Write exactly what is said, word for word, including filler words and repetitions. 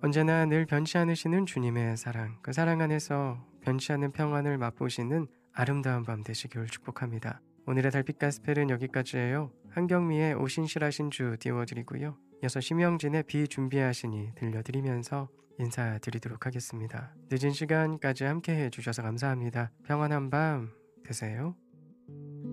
언제나 늘 변치 않으시는 주님의 사랑, 그 사랑 안에서 변치 않는 평안을 맛보시는 아름다운 밤 되시길 축복합니다. 오늘의 달빛 가스펠은 여기까지예요. 한경미의 오신실하신 주 띄워드리고요. 이어서 심영진의 비 준비하시니 들려드리면서 인사드리도록 하겠습니다. 늦은 시간까지 함께 해주셔서 감사합니다. 평안한 밤 되세요.